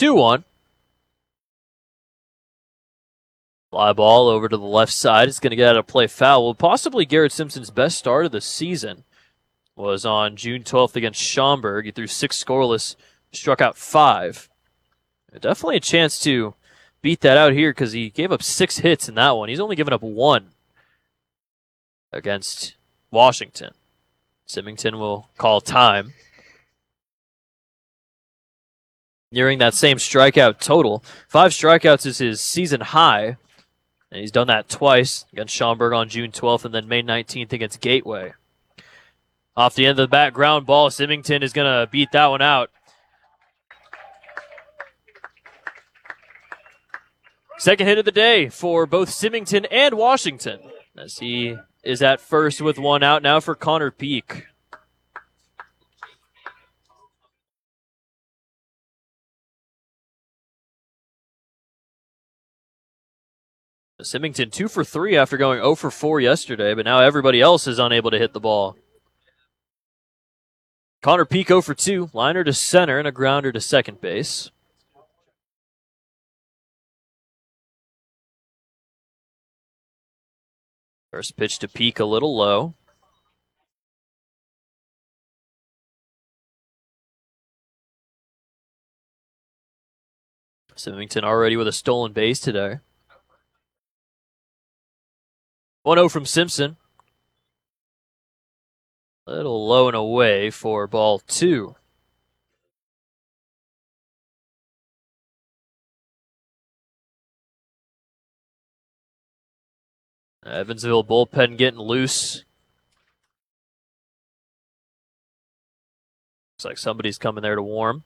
2-1. Fly ball over to the left side. It's going to get out of play foul. Well, possibly Garrett Simpson's best start of the season was on June 12th against Schaumburg. He threw 6 scoreless, struck out 5. Definitely a chance to beat that out here because he gave up 6 hits in that one. He's only given up 1 against Washington. Symington will call time. Nearing that same strikeout total. 5 strikeouts is his season high. And he's done that twice against Schaumburg on June 12th and then May 19th against Gateway. Off the end of the bat, ground ball. Symington is going to beat that one out. Second hit of the day for both Symington and Washington as he is at first with 1 out now for Connor Peak. Symington 2 for 3 after going 0 for 4 yesterday, but now everybody else is unable to hit the ball. Connor Peak 0 for 2, liner to center and a grounder to second base. First pitch to Peak a little low. Symington already with a stolen base today. 1-0 from Simpson. A little low and away for ball 2. Evansville bullpen getting loose. Looks like somebody's coming there to warm.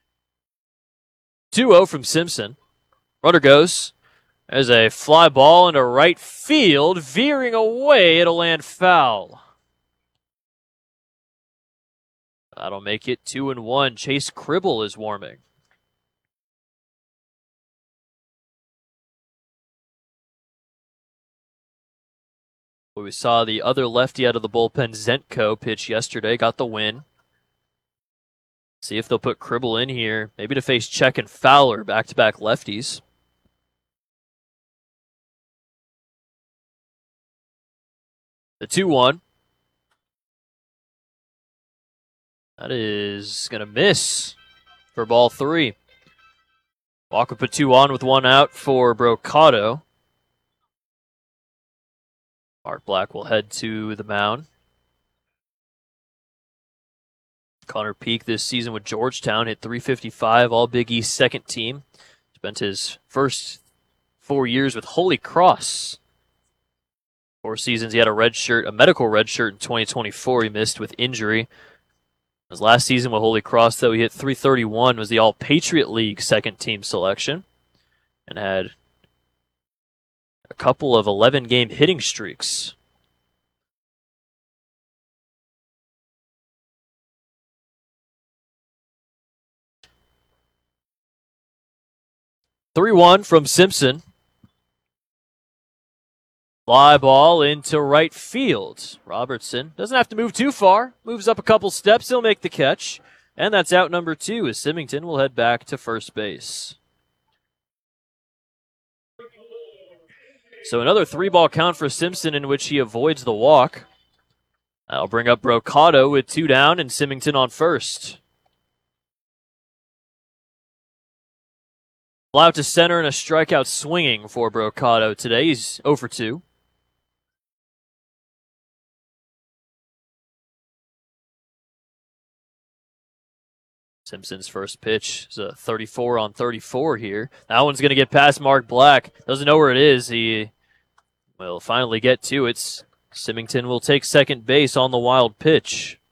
2-0 from Simpson. Runner goes. There's a fly ball into right field. Veering away, it'll land foul. That'll make it 2-1. Chase Cribble is warming. We saw the other lefty out of the bullpen, Zentko, pitch yesterday. Got the win. See if they'll put Cribble in here. Maybe to face Check and Fowler, back-to-back lefties. The 2-1. That is going to miss for ball 3. Walker put 2 on with 1 out for Brocato. Mark Black will head to the mound. Connor Peak this season with Georgetown hit .355, all Big East second team. Spent his first 4 years with Holy Cross. 4 seasons, he had a medical red shirt in 2024. He missed with injury. His last season with Holy Cross, though, he hit .331, was the All-Patriot League second team selection, and had a couple of 11-game hitting streaks. (3-1) from Simpson. Fly ball into right field. Robertson doesn't have to move too far. Moves up a couple steps. He'll make the catch. And that's out number 2 as Symington will head back to first base. So another 3-ball count for Simpson in which he avoids the walk. That'll bring up Brocato with 2 down and Symington on first. Fly out to center and a strikeout swinging for Brocato today. He's 0 for 2. Simpson's first pitch is a 34 on 34 here. That one's going to get past Mark Black. Doesn't know where it is. He will finally get to it. Symington will take second base on the wild pitch.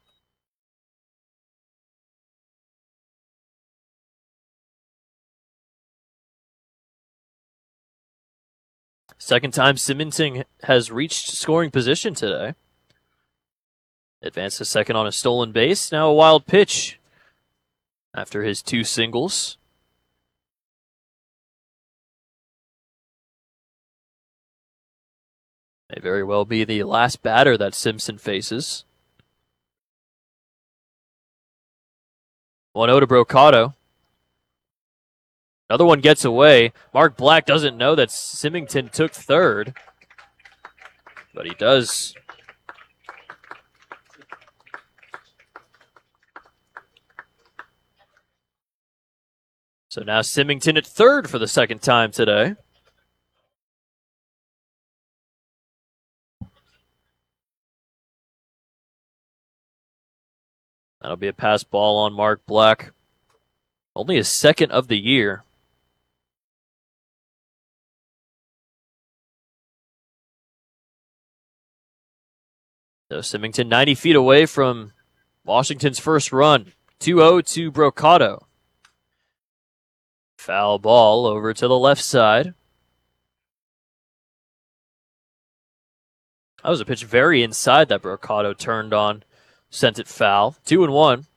Second time Symington has reached scoring position today. Advanced to second on a stolen base. Now a wild pitch after his 2 singles. May very well be the last batter that Simpson faces. 1-0 to Brocato. Another one gets away. Mark Black doesn't know that Symington took third, but he does. So now Symington at third for the second time today. That'll be a pass ball on Mark Black. Only his second of the year. So Symington 90 feet away from Washington's first run. 2-0 to Brocado. Foul ball over to the left side. That was a pitch very inside that Brocado turned on. Sent it foul. 2-1.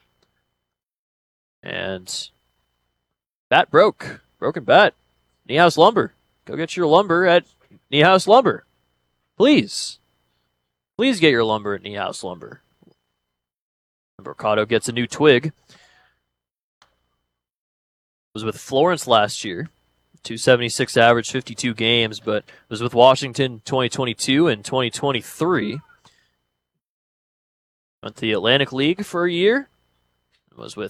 And bat broke. Broken bat. Niehaus Lumber. Go get your lumber at Niehaus Lumber. Please. Please get your lumber at Niehaus Lumber. Brocado gets a new twig. Was with Florence last year. 276 average, 52 games, but was with Washington 2022 and 2023. Went to the Atlantic League for a year. Was with